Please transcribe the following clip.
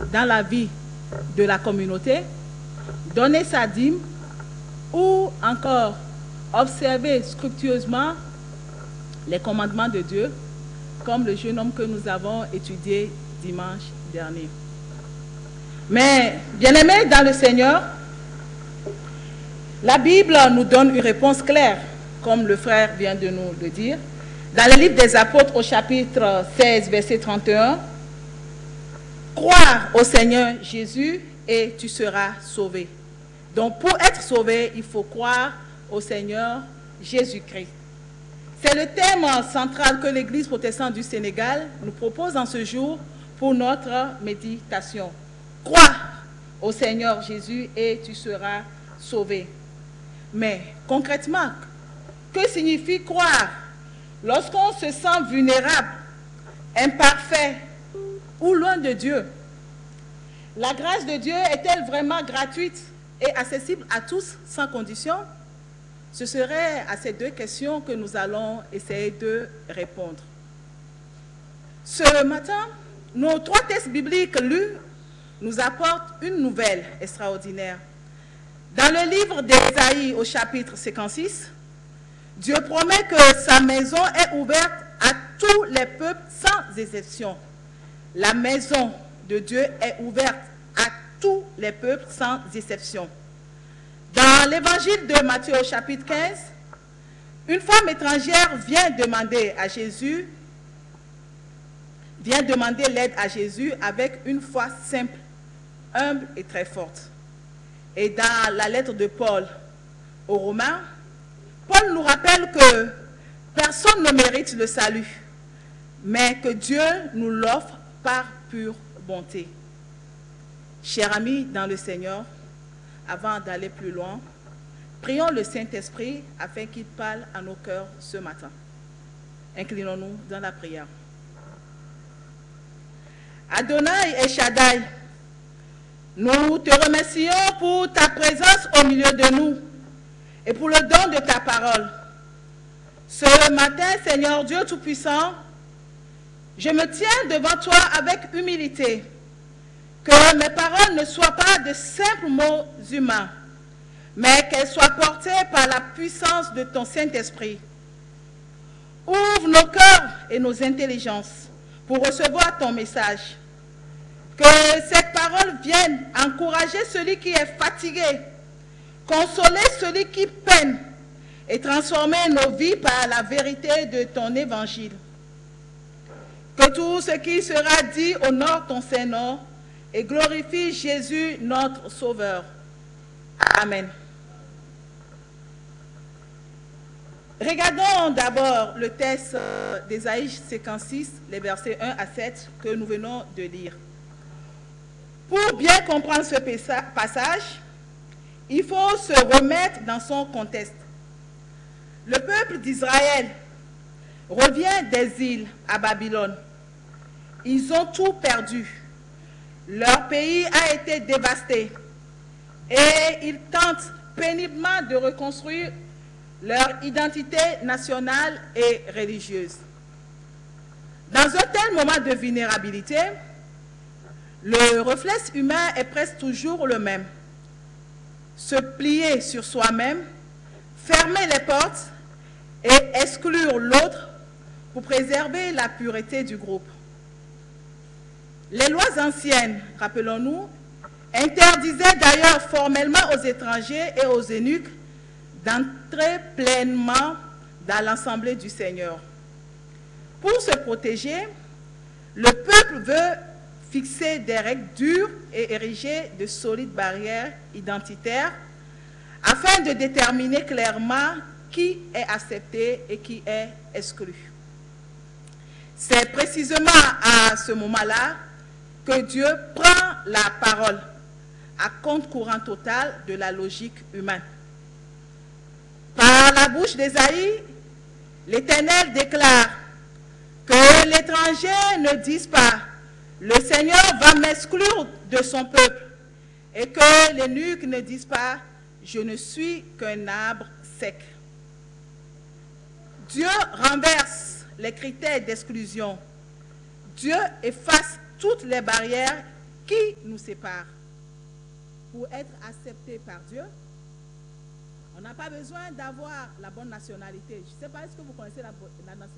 dans la vie de la communauté, donner sa dîme ou encore observer scrupuleusement les commandements de Dieu, comme le jeune homme que nous avons étudié dimanche dernier. Mais, bien-aimés dans le Seigneur, la Bible nous donne une réponse claire, comme le frère vient de nous le dire. Dans le livre des Apôtres au chapitre 16, verset 31, « Croire au Seigneur Jésus et tu seras sauvé. » Donc, pour être sauvé, il faut croire au Seigneur Jésus-Christ. C'est le thème central que l'Église protestante du Sénégal nous propose en ce jour pour notre méditation. Croire au Seigneur Jésus et tu seras sauvé. Mais concrètement, que signifie croire lorsqu'on se sent vulnérable, imparfait ou loin de Dieu? La grâce de Dieu est-elle vraiment gratuite et accessible à tous sans condition? Ce serait à ces deux questions que nous allons essayer de répondre. Ce matin, nos trois textes bibliques lus nous apportent une nouvelle extraordinaire. Dans le livre d'Ésaïe au chapitre 56, Dieu promet que sa maison est ouverte à tous les peuples sans exception. La maison de Dieu est ouverte à tous les peuples sans exception. Dans l'évangile de Matthieu au chapitre 15, une femme étrangère vient demander l'aide à Jésus avec une foi simple, humble et très forte. Et dans la lettre de Paul aux Romains, Paul nous rappelle que personne ne mérite le salut, mais que Dieu nous l'offre par pure bonté. Chers amis dans le Seigneur, avant d'aller plus loin, prions le Saint-Esprit afin qu'il parle à nos cœurs ce matin. Inclinons-nous dans la prière. Adonai et Shaddai, nous te remercions pour ta présence au milieu de nous et pour le don de ta parole. Ce matin, Seigneur Dieu Tout-Puissant, je me tiens devant toi avec humilité. Que mes paroles ne soient pas de simples mots humains, mais qu'elles soient portées par la puissance de ton Saint-Esprit. Ouvre nos cœurs et nos intelligences pour recevoir ton message. Que cette parole vienne encourager celui qui est fatigué, consoler celui qui peine et transformer nos vies par la vérité de ton évangile. Que tout ce qui sera dit honore ton Saint-Nom et glorifie Jésus, notre Sauveur. Amen. Regardons d'abord le texte d'Ésaïe 56, les versets 1 à 7 que nous venons de lire. Pour bien comprendre ce passage, il faut se remettre dans son contexte. Le peuple d'Israël revient d'exil à Babylone. Ils ont tout perdu. Leur pays a été dévasté et ils tentent péniblement de reconstruire leur identité nationale et religieuse. Dans un tel moment de vulnérabilité, le réflexe humain est presque toujours le même. Se plier sur soi-même, fermer les portes et exclure l'autre pour préserver la pureté du groupe. Les lois anciennes, rappelons-nous, interdisaient d'ailleurs formellement aux étrangers et aux eunuques d'entrer pleinement dans l'assemblée du Seigneur. Pour se protéger, le peuple veut fixer des règles dures et ériger de solides barrières identitaires afin de déterminer clairement qui est accepté et qui est exclu. C'est précisément à ce moment-là que Dieu prend la parole à contre-courant total de la logique humaine. Par la bouche d'Ésaïe, l'Éternel déclare que l'étranger ne dise pas « Le Seigneur va m'exclure de son peuple » et que l'eunuque ne dise pas « Je ne suis qu'un arbre sec ». Dieu renverse les critères d'exclusion. Dieu efface toutes les barrières qui nous sépare. Pour être accepté par Dieu, on n'a pas besoin d'avoir la bonne nationalité. Je ne sais pas, est-ce que vous connaissez la nationalité?